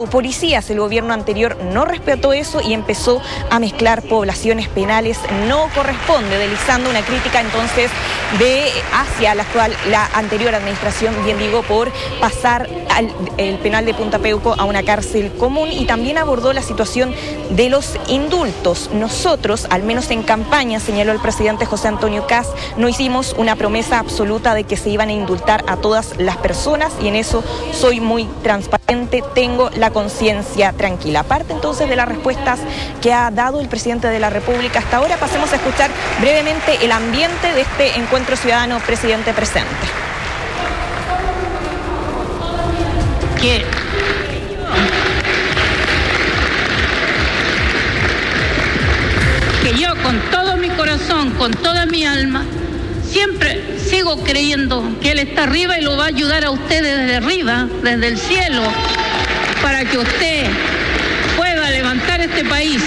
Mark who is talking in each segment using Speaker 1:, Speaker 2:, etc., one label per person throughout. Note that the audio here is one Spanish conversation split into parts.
Speaker 1: policías. El gobierno anterior no respetó eso y empezó a mezclar poblaciones penales. No corresponde, deslizando una crítica entonces hacia la anterior administración, bien digo, por pasar el penal de Punta Peuco a una cárcel común, y también abordó la situación de los indultos. Nosotros, al menos en campaña, señaló el presidente José Antonio Kast, no hicimos una promesa absoluta de que se iban a indultar a todas las personas, y en eso soy muy transparente, tengo la conciencia tranquila. Aparte entonces de las respuestas que ha dado el presidente de la República hasta ahora, pasemos a escuchar brevemente el ambiente de este encuentro ciudadano presidente presente.
Speaker 2: Que yo con todo mi corazón, con toda mi alma, siempre sigo creyendo que Él está arriba y lo va a ayudar a ustedes desde arriba, desde el cielo, para que usted pueda levantar este país.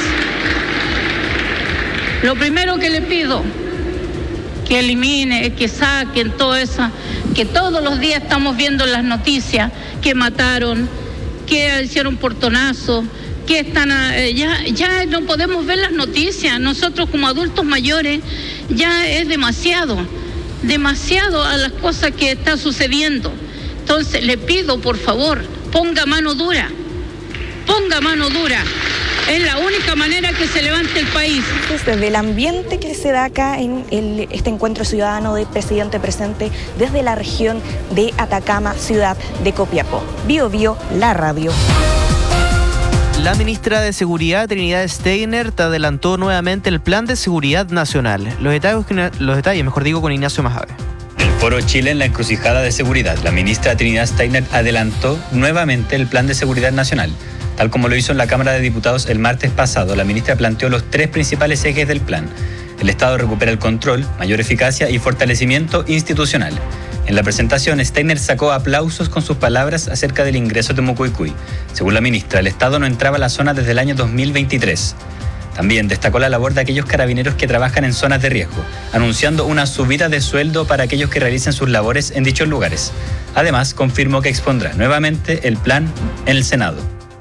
Speaker 2: Lo primero que le pido, que elimine, que saquen todo eso, que todos los días estamos viendo en las noticias que mataron, que hicieron portonazo, que están, ya no podemos ver las noticias. Nosotros como adultos mayores ya es demasiado a las cosas que está sucediendo. Entonces le pido, por favor, ponga mano dura. Es la única manera que se levante el país.
Speaker 1: Desde el ambiente que se da acá en este encuentro ciudadano de presidente presente desde la región de Atacama, ciudad de Copiapó. Bio Bio, la radio.
Speaker 3: La ministra de Seguridad, Trinidad Steiner, te adelantó nuevamente el Plan de Seguridad Nacional. Los detalles, con Ignacio Majave.
Speaker 4: El Foro Chile en la encrucijada de seguridad. La ministra Trinidad Steiner adelantó nuevamente el Plan de Seguridad Nacional. Tal como lo hizo en la Cámara de Diputados el martes pasado, la ministra planteó los 3 principales ejes del plan. El Estado recupera el control, mayor eficacia y fortalecimiento institucional. En la presentación, Steiner sacó aplausos con sus palabras acerca del ingreso de Mucuicui. Según la ministra, el Estado no entraba a la zona desde el año 2023. También destacó la labor de aquellos carabineros que trabajan en zonas de riesgo, anunciando una subida de sueldo para aquellos que realicen sus labores en dichos lugares. Además, confirmó que expondrá nuevamente el plan en el Senado.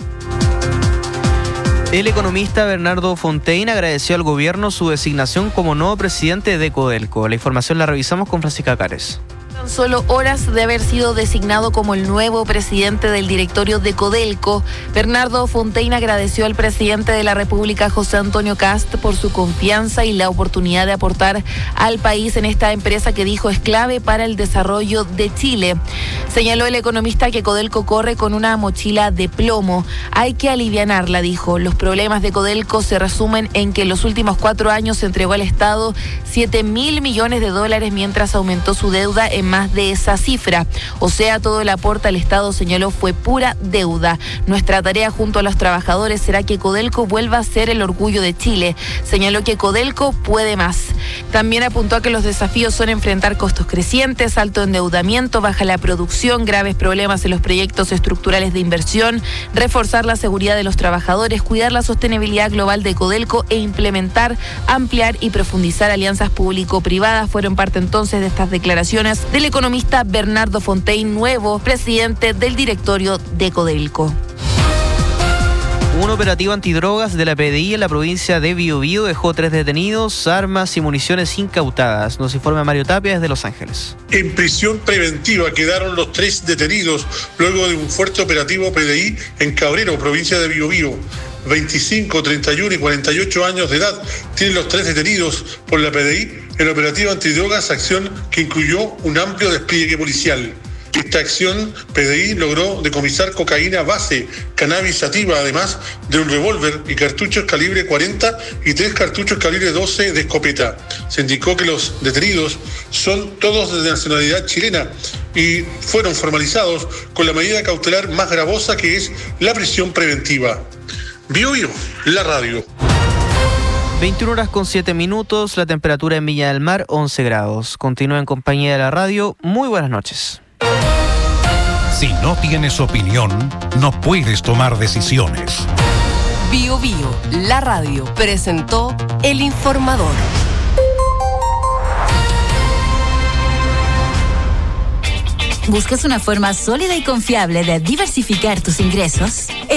Speaker 3: El economista Bernardo Fontaine agradeció al gobierno su designación como nuevo presidente de Codelco. La información la revisamos con Francisca Cares.
Speaker 5: Tan solo horas de haber sido designado como el nuevo presidente del directorio de Codelco, Bernardo Fontaine agradeció al presidente de la República, José Antonio Kast, por su confianza y la oportunidad de aportar al país en esta empresa que dijo es clave para el desarrollo de Chile. Señaló el economista que Codelco corre con una mochila de plomo. Hay que alivianarla, dijo. Los problemas de Codelco se resumen en que en los últimos 4 años se entregó al Estado $7.000 millones, mientras aumentó su deuda en más de esa cifra. O sea, todo el aporte al Estado, señaló, fue pura deuda. Nuestra tarea junto a los trabajadores será que Codelco vuelva a ser el orgullo de Chile. Señaló que Codelco puede más. También apuntó a que los desafíos son enfrentar costos crecientes, alto endeudamiento, baja la producción, graves problemas en los proyectos estructurales de inversión, reforzar la seguridad de los trabajadores, cuidar la sostenibilidad global de Codelco e implementar, ampliar y profundizar alianzas público-privadas. Fueron parte entonces de estas declaraciones del economista Bernardo Fontaine, nuevo presidente del directorio de Codelco.
Speaker 3: Un operativo antidrogas de la PDI en la provincia de Biobío dejó 3 detenidos, armas y municiones incautadas. Nos informa Mario Tapia desde Los Ángeles.
Speaker 6: En prisión preventiva quedaron los 3 detenidos luego de un fuerte operativo PDI en Cabrero, provincia de Biobío. 25, 31 y 48 años de edad tienen los 3 detenidos por la PDI en operativo antidrogas, acción que incluyó un amplio despliegue policial. Esta acción PDI logró decomisar cocaína base, cannabis sativa, además de un revólver y cartuchos calibre 40 y 3 cartuchos calibre 12 de escopeta. Se indicó que los detenidos son todos de nacionalidad chilena y fueron formalizados con la medida cautelar más gravosa, que es la prisión preventiva. Bio Bio, la radio.
Speaker 3: 21:07, la temperatura en Viña del Mar 11 grados. Continúa en compañía de la radio. Muy buenas noches.
Speaker 7: Si no tienes opinión, no puedes tomar decisiones.
Speaker 8: Bio Bio, la radio, presentó El Informador.
Speaker 9: ¿Buscas una forma sólida y confiable de diversificar tus ingresos?